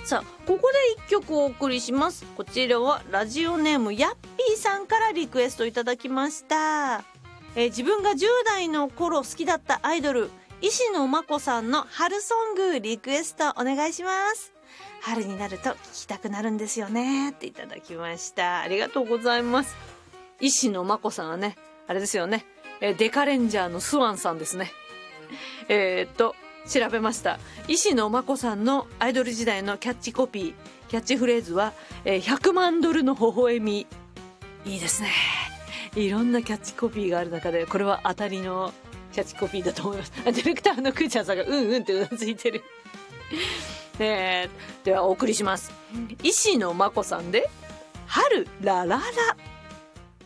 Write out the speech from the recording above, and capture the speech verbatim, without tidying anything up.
さあここで一曲お送りします。こちらはラジオネームヤッピーさんからリクエストいただきました。えー、自分がじゅう代の頃好きだったアイドル石野真子さんの春ソングリクエストお願いします。春になると聴きたくなるんですよねっていただきました。ありがとうございます。石野真子さんはねあれですよね、えー、デカレンジャーのスワンさんですね。えー、っと調べました。石野真子さんのアイドル時代のキャッチコピーキャッチフレーズは、えー、ひゃくまんドルの微笑み。いいですね。いろんなキャッチコピーがある中でこれは当たりのキャッチコピーだと思います。ディレクターのくーちゃんさんがうんうんってうなずいてる。えー、ではお送りします。石野真子さんで春ラララ。